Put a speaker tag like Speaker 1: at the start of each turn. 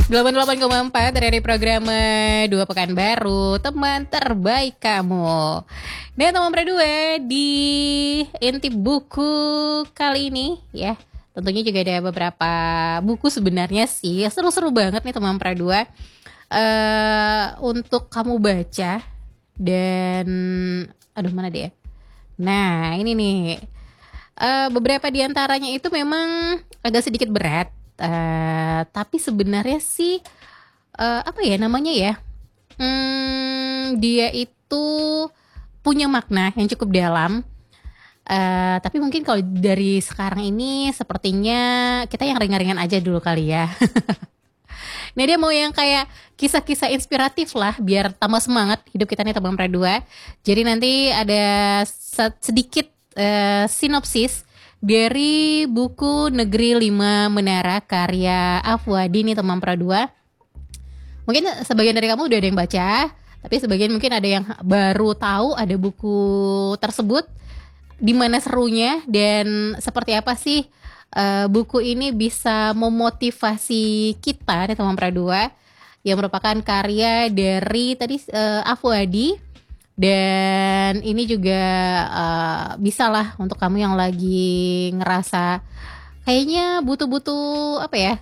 Speaker 1: 88,4 dari program Dua Pekan Baru, teman terbaik kamu. Dan teman berdua di intip buku kali ini ya. Tentunya juga ada beberapa buku sebenarnya sih. Seru-seru banget nih teman berdua untuk kamu baca. Dan aduh mana dia? Nah ini nih. Beberapa diantaranya itu memang agak sedikit berat. Tapi sebenarnya sih apa ya namanya ya, dia itu punya makna yang cukup dalam. Tapi mungkin kalau dari sekarang ini sepertinya kita yang ringan-ringan aja dulu kali ya. Nah dia mau yang kayak kisah-kisah inspiratif lah biar tambah semangat hidup kita nih teman berdua. Jadi nanti ada sedikit sinopsis dari buku Negeri 5 Menara karya Afwadi nih teman pradua. Mungkin sebagian dari kamu udah ada yang baca, tapi sebagian mungkin ada yang baru tahu ada buku tersebut, di mana serunya dan seperti apa sih buku ini bisa memotivasi kita nih teman pradua, yang merupakan karya dari tadi Afwadi. Dan ini juga bisa lah untuk kamu yang lagi ngerasa kayaknya butuh-butuh apa ya,